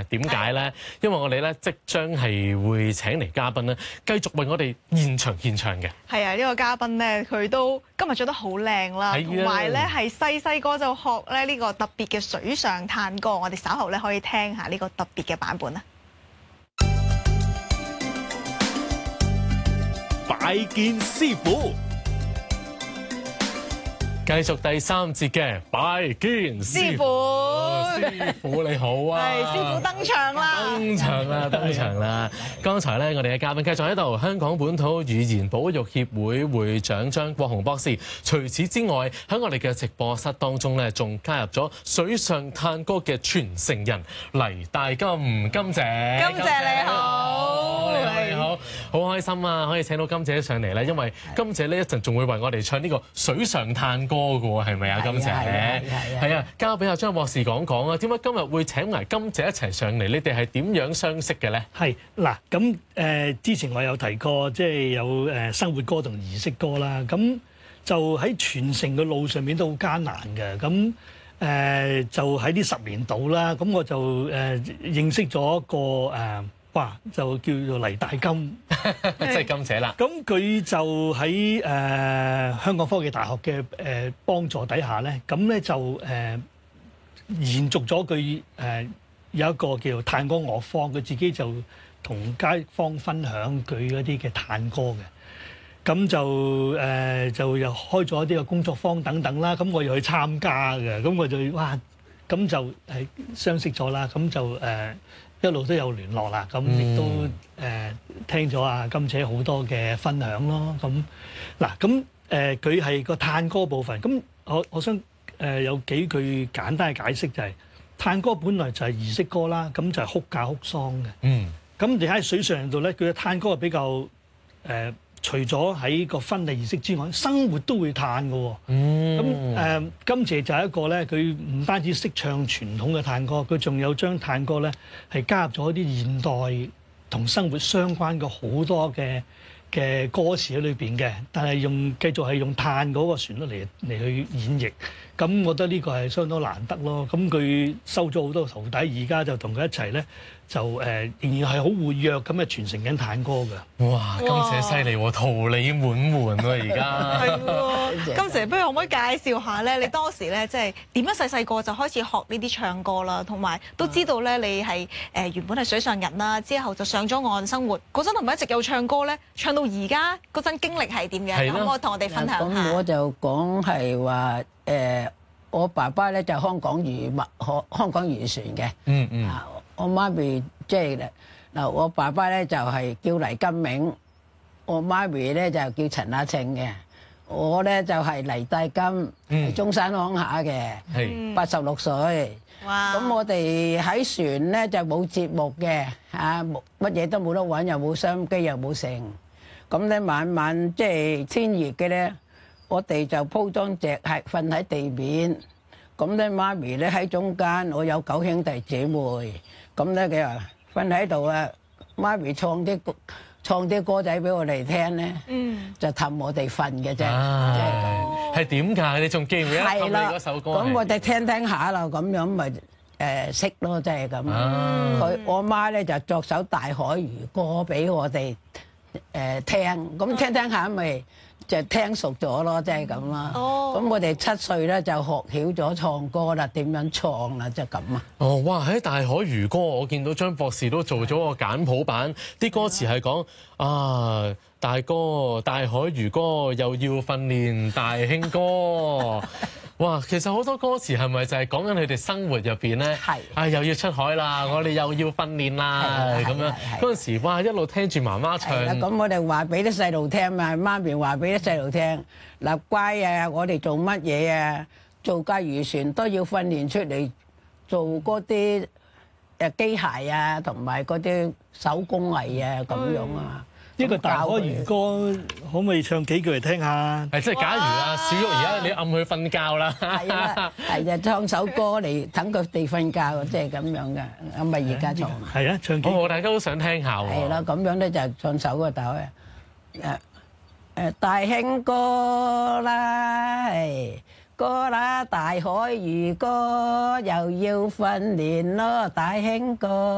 點解咧？因為我哋咧即將係會請嚟嘉賓咧，繼續為我哋現場獻唱嘅。 係啊，呢個嘉賓咧，佢都今日着得好靚啦，同埋咧係細個就學咧呢個特別嘅水上探歌。我哋稍後咧可以聽下呢個特別嘅版本啦。 拜見師傅。 繼續第三節嘅拜見師傅，師傅你好啊！ 係師傅登場啦！ 登場啦！剛才咧，我哋嘅嘉賓繼續喺度，香港本土語言保育協會會長張國雄博士。除此之外，喺我哋嘅直播室當中咧，仲加入咗水上探歌嘅傳承人黎大金，金姐。 金姐你好， 你好，好開心啊！可以請到金姐上嚟咧，因為金姐呢一陣仲會為我哋唱呢個水上探歌嘅喎，係咪啊？金姐係啊，交俾阿張博士講講啊，點解今日會請埋金姐一齊上嚟？你哋係點樣相識嘅咧？ 係嗱，咁之前我有提過，即係有生活歌同儀式歌啦。咁就喺傳承嘅路上面都好艱難嘅。咁就喺呢10年度啦，咁我就認識咗一個就叫做黎大金， 即係金姐啦。 咁佢就喺香港科技大學嘅幫助底下咧，咁咧就延續咗佢有一個叫做探歌樂坊，佢自己就同街坊分享佢嗰啲嘅探歌嘅。咁就又開咗一啲嘅工作坊等等啦。咁我又去參加嘅，咁我就咁就相識咗啦。咁就一路都有聯絡啦，咁亦都聽咗阿金姐好多嘅分享咯。咁嗱，咁佢係個探歌部分。咁我想有幾句簡單嘅解釋，就係探歌本來就係儀式歌啦，咁就係哭嫁哭喪嘅。咁你喺水上度咧，佢嘅探歌係比較除咗喺個婚禮儀式之外，生活都會探嘅喎。咁金姐就係一個咧，佢唔單止識唱傳統嘅探歌，佢仲有將探歌咧係加入咗一啲現代同生活相關嘅好多嘅歌詞喺裏邊嘅，但係繼續係用探嗰個旋律嚟去演繹。咁我覺得呢個係相當難得咯。咁佢收咗好多徒弟，而家就同佢一齊咧，就仍然係好活躍咁嘅傳承緊探歌嘅。 哇！金姐犀利喎，桃李滿門喎而家。 係喎，金姐不如可唔可以介紹下咧？你當時咧即係點樣細個就開始學呢啲唱歌啦，同埋都知道咧你係原本係水上人啦，之後就上咗岸生活嗰陣，係咪一直有唱歌咧？唱到而家嗰陣經歷係點嘅？可唔可以同我哋分享下？ 咁我就講係話我爸爸咧就香港漁船嘅。我媽咪即係嗱，我爸爸咧就係叫黎金銘，我媽咪咧就叫陳亞慶嘅，我咧就係黎大金，係中山鄉下嘅，86歲。哇！咁我哋喺船咧就冇節目嘅，乜嘢都冇得玩，又冇收音機，又冇成。咁咧晚晚即係天熱嘅咧，我哋就鋪張席係瞓喺地面。咁咧媽咪咧喺中間，我有9兄弟姊妹。咁咧佢話瞓喺度啊，媽咪唱啲歌仔俾我哋聽咧，就氹我哋瞓嘅啫。即係咁。 係點㗎？你仲記唔記得氹你嗰首歌？ 咁我哋聽下啦，咁樣咪識咯，即係咁。我媽咧就作首大海漁歌俾我哋聽，咁聽下咪就聽熟咗咯，即係咁啦。咁我哋7歲咧就學曉咗唱歌啦，點樣唱啦，即係咁啊。 哇！喺大海漁歌，我見到張博士都做咗個簡譜版，啲歌詞係講大哥大海漁歌又要訓練大興哥。哇！其實好多歌詞係咪就係講緊佢哋生活入邊咧？又要出海啦，我哋又要訓練啦，咁樣嗰陣時，哇！一路聽住媽媽唱。 咁我哋話俾啲細路聽嘛，媽咪話俾啲細路聽，嗱乖啊，我哋做乜嘢啊？做架漁船都要訓練出嚟做嗰啲機械啊，同埋嗰啲手工藝啊，咁樣啊。 呢個大海漁歌可唔可以唱幾句嚟聽下？ 即係假如小玉而家你暗佢瞓覺啦。 係啊，唱首歌嚟等佢哋瞓覺，即係咁樣嘅。咁咪而家唱。 係啊，唱幾句。 大家都想聽下喎。 係啦，咁樣咧就唱首個大海大興哥啦，哥啦，大海漁歌又要訓練咯，大興哥。